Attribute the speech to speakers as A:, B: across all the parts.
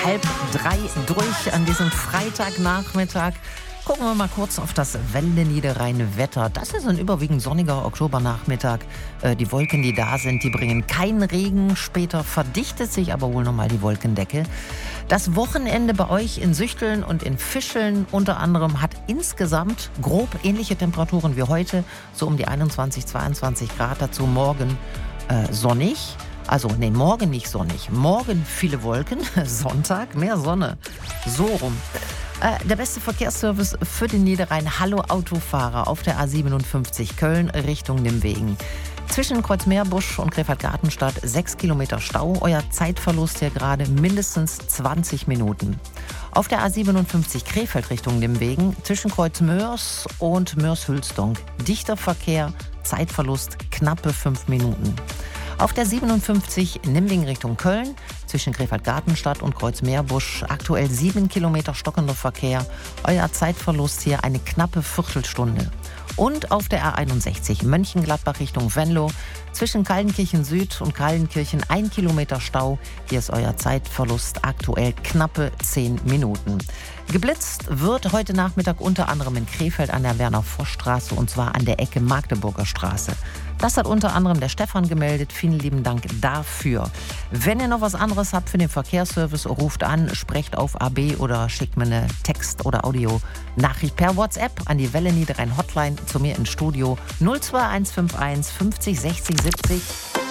A: 2:30 durch an diesem Freitagnachmittag. Gucken wir mal kurz auf das Welle-Niederrhein-Wetter. Das ist ein überwiegend sonniger Oktobernachmittag. Die Wolken, die da sind, die bringen keinen Regen. Später verdichtet sich aber wohl nochmal die Wolkendecke. Das Wochenende bei euch in Süchteln und in Fischeln unter anderem hat insgesamt grob ähnliche Temperaturen wie heute. So um die 21, 22 Grad. Dazu morgen sonnig. Also, nee, morgen nicht sonnig. Morgen viele Wolken. Sonntag mehr Sonne. So rum. Der beste Verkehrsservice für den Niederrhein. Hallo Autofahrer auf der A57 Köln Richtung Nimwegen. Zwischen Kreuzmeerbusch und Krefeld-Gartenstadt 6 Kilometer Stau. Euer Zeitverlust hier gerade mindestens 20 Minuten. Auf der A57 Krefeld Richtung Nimwegen zwischen Kreuzmörs und Mörs-Hülsdonk. Dichter Verkehr, Zeitverlust knappe 5 Minuten. Auf der 57 Nimwegen Richtung Köln zwischen Krefeld-Gartenstadt und Kreuzmeerbusch aktuell 7 Kilometer stockender Verkehr. Euer Zeitverlust hier eine knappe Viertelstunde. Und auf der A61 Mönchengladbach Richtung Venlo zwischen Kaldenkirchen Süd und Kaldenkirchen 1 Kilometer Stau. Hier ist euer Zeitverlust aktuell knappe 10 Minuten. Geblitzt wird heute Nachmittag unter anderem in Krefeld an der Werner-Voss-Straße und zwar an der Ecke Magdeburger Straße. Das hat unter anderem der Stefan gemeldet. Vielen lieben Dank dafür. Wenn ihr noch was anderes habt für den Verkehrsservice, ruft an, sprecht auf AB oder schickt mir eine Text- oder Audio-Nachricht per WhatsApp an die Welle Niederrhein Hotline zu mir ins Studio 02151 50 60 70.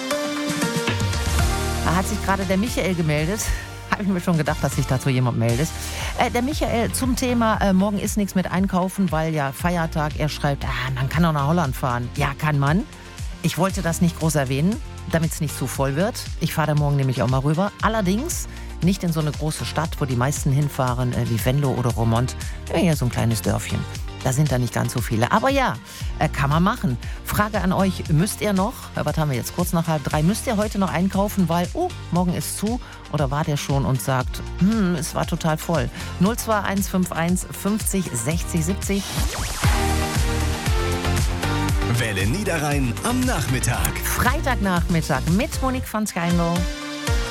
A: Da hat sich gerade der Michael gemeldet. Habe ich mir schon gedacht, dass sich dazu jemand meldet. Der Michael zum Thema, morgen ist nichts mit einkaufen, weil ja Feiertag. Er schreibt, man kann auch nach Holland fahren. Ja, kann man. Ich wollte das nicht groß erwähnen, damit es nicht zu voll wird. Ich fahre da morgen nämlich auch mal rüber. Allerdings nicht in so eine große Stadt, wo die meisten hinfahren, wie Venlo oder Roermond. Ja, so ein kleines Dörfchen. Da sind da nicht ganz so viele. Aber ja, kann man machen. Frage an euch, müsst ihr noch, was haben wir jetzt, kurz nach 2:30, müsst ihr heute noch einkaufen, weil, morgen ist zu? Oder wart ihr schon und sagt, es war total voll? 02151 50 60 70.
B: Welle Niederrhein am Nachmittag.
A: Freitagnachmittag mit Monique von Skylo.